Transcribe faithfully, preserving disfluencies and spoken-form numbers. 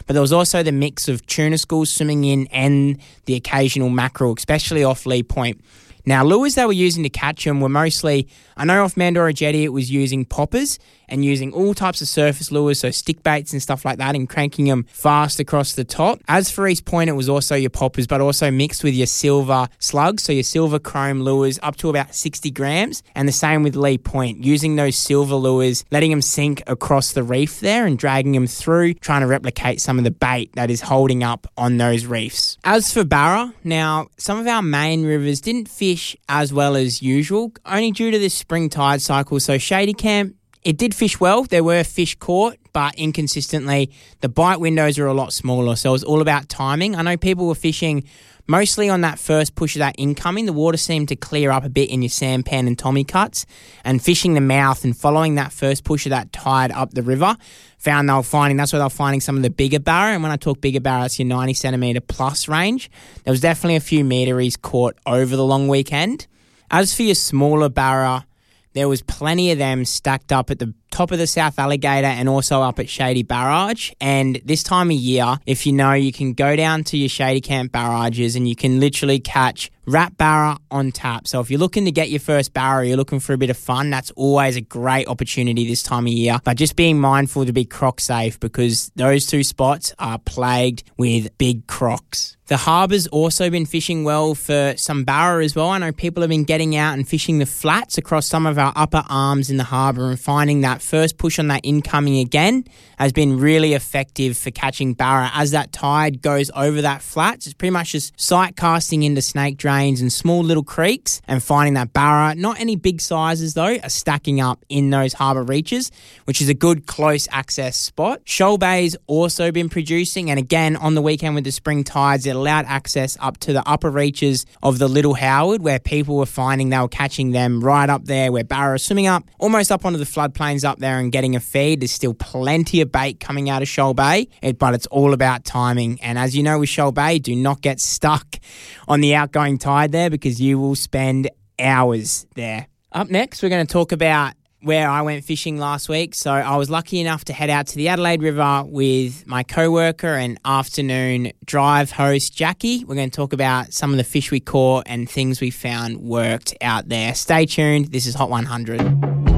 but there was also the mix of tuna schools swimming in and the occasional mackerel, especially off Lee Point. Now, lures they were using to catch them were mostly, I know off Mandorra Jetty it was using poppers and using all types of surface lures, so stick baits and stuff like that, and cranking them fast across the top. As for East Point, it was also your poppers, but also mixed with your silver slugs, so your silver chrome lures up to about sixty grams, and the same with Lee Point, using those silver lures, letting them sink across the reef there and dragging them through, trying to replicate some of the bait that is holding up on those reefs. As for Barra, now, some of our main rivers didn't fish as well as usual, only due to this spring tide cycle, so Shady Camp, it did fish well. There were fish caught, but inconsistently. The bite windows are a lot smaller, so it was all about timing. I know people were fishing mostly on that first push of that incoming. The water seemed to clear up a bit in your sampan and Tommy cuts, and fishing the mouth and following that first push of that tide up the river, found they were finding, that's where they were finding some of the bigger barra. And when I talk bigger barra, it's your ninety centimetre plus range. There was definitely a few meteries caught over the long weekend. As for your smaller barra, there was plenty of them stacked up at the top of the South Alligator and also up at Shady Barrage. And this time of year, if you know, you can go down to your Shady Camp barrages and you can literally catch rat barra on tap. So if you're looking to get your first barra, you're looking for a bit of fun, that's always a great opportunity this time of year. But just being mindful to be croc safe, because those two spots are plagued with big crocs. The harbour's also been fishing well for some barra as well. I know people have been getting out and fishing the flats across some of our upper arms in the harbour and finding that first push on that incoming again has been really effective for catching barra. As that tide goes over that flats, it's pretty much just sight casting into snake drains and small little creeks and finding that barra. Not any big sizes though, are stacking up in those harbour reaches, which is a good close access spot. Shoal Bay's also been producing, and again on the weekend with the spring tides, it allowed access up to the upper reaches of the Little Howard, where people were finding they were catching them right up there where barra are swimming up, almost up onto the floodplains up there and getting a feed. There's still plenty of bait coming out of Shoal Bay, it, but it's all about timing. And as you know with Shoal Bay, do not get stuck on the outgoing tide there, because you will spend hours there. Up next, we're going to talk about where I went fishing last week. So I was lucky enough to head out to the Adelaide River with my co-worker and afternoon drive host, Jackie. We're going to talk about some of the fish we caught and things we found worked out there. Stay tuned. This is Hot one hundred.